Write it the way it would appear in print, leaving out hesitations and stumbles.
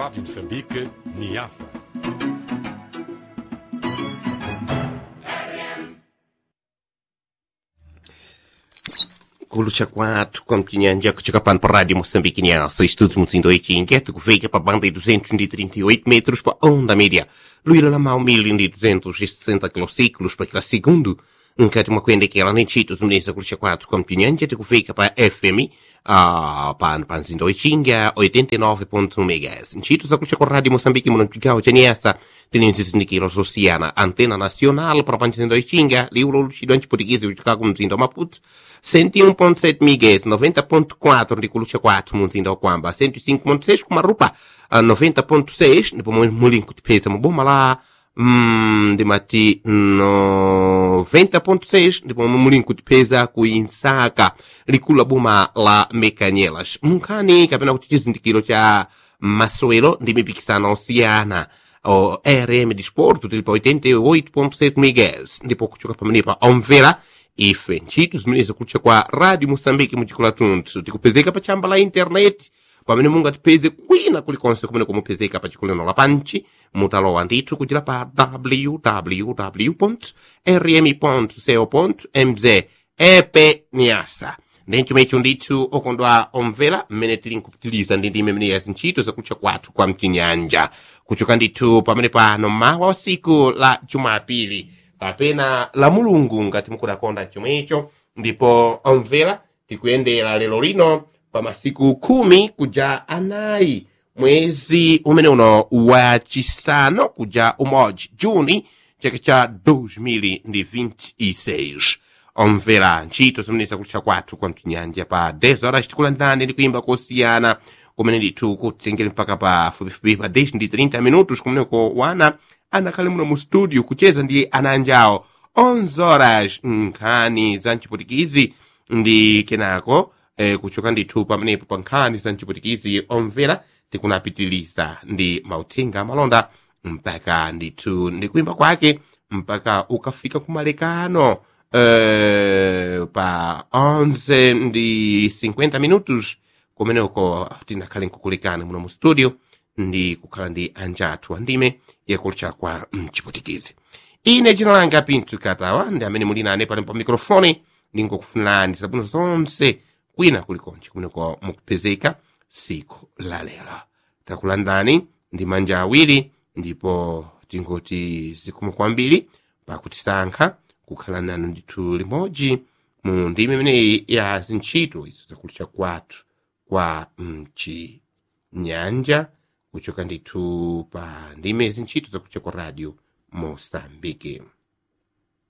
Rádio Moçambique, Niassa. Kulucha kwatu kwa mkinyanja kutoka pan para Rádio Moçambique Niassa, estudos Moçambique inquieto que veio para a banda de 238 metros para a onda média. Luíla na mão 1260 quilociclos para aquela segundo. Nkati mwakwende kela nenchitos mneza kulusha kwatu kwa mkinyanja que veio para FM pan panzindo ichinga 89.1 MHz. Nchitos kulusha kwa Rádio Moçambique mwanampigawa cha Niassa teni nzizindikiro Oceana, antena nacional para panzindo ichinga, liuro lucido antiportuguês de Chicago mzindo Maputo. 101.7 MHz, 90.4 de Colucha 4, Munzinda Okwamba, 105.6 Kumarupa, 90.6, ndipo mulinko tipeza muboma lá, de mati 90.6, ndipo mulinko tipeza kuinsaka, likula buma la Mekanyelas. Mkani kapena kuti chizindikiro cha Masoelo, ndi mipikisana Oceana, o RM de Esporto, tilipa 88.7 MHz, ndipo kuchoka pamanipa omvera, ife nchitos mneza kucha kwa Rádio Moçambique muchikula tuntu tikupezeka pa chamba la internet pamene munga tipeze kwina kulikonse kumene kumupezeka pa chikuleno la panchi mutalowa ndithu kuchira pa www.rm.co.mz epe Niassa ndenchimecho ndithu okondwa omvera mmene tili nkupitiliza ndi ndime mene yazinchito zakucha kwathu kwa mchinyanja kuchoka ndithu pamene pano mawa usiku la Jumapili kapena la mulungu ngati mukudakonda chomwecho ndipo omvera tikuyendera lero lino pa masiku 10 kuja anayi mwezi umene uno wa chisano kuja umodzi Juni chaka cha 2026 omvera ntchito zimene zakucha kwathu kwa mchinyanja pa 10 horas tikulandani ndi kuimba kosiyana kumene ndithu kutsengera mpaka pa fupifupi pa 10 ndi 30 minutos kumeneko wana anakhale muno mu studio kucheza ndi ananjawo 11 horas nkhani za mchiputikidzi ndi kenako kuchoka ndithu pamenepo pa nkhani za mchiputikidzi omvera tikunapitiliza ndi mauthenga amalonda mpaka ndithu ndi kuimba kwake mpaka ukafika kumalekano pa 11 ndi 50 minutos kumeneko tinakhale nkukulekana muno mu studio ndi kukhala ndi anjathu andime yakulucha kwa mchiputikidzi ine dzina langa Pinto Katawa ndi amene muli nane pali pa mikrofoni ndingokufunirani zabwino zonse kwina kulikonse kumeneko mukupezeka siku la lero takulandani ndi manja awiri ndipo tingoti zikomo kwambiri pakutisankha kukhala nanu ndithu limodzi mu ndime imeneyi ya zintchito izo zakulucha kwathu kwa mchinyanja kuchoka ndithu pa ndime zintchito zakucha kwa Radio Moçambique.